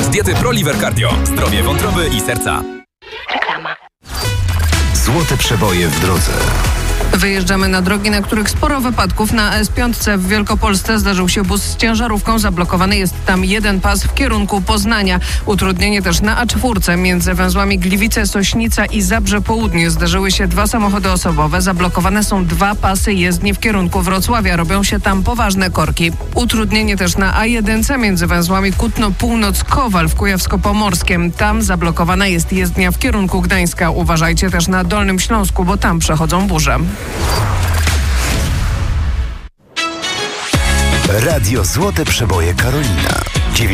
diety ProLiver Cardio. Zdrowie wątroby i serca. Reklama. Złote przeboje w drodze. Wyjeżdżamy na drogi, na których sporo wypadków. Na S5 w Wielkopolsce zdarzył się bus z ciężarówką. Zablokowany jest tam jeden pas w kierunku Poznania. Utrudnienie też na A4 między węzłami Gliwice-Sośnica i Zabrze-Południe. Zdarzyły się 2 samochody osobowe. Zablokowane są 2 pasy jezdni w kierunku Wrocławia. Robią się tam poważne korki. Utrudnienie też na A1 między węzłami Kutno-Północ-Kowal w Kujawsko-Pomorskiem. Tam zablokowana jest jezdnia w kierunku Gdańska. Uważajcie też na Dolnym Śląsku, bo tam przechodzą burze. Radio Złote Przeboje Karolina.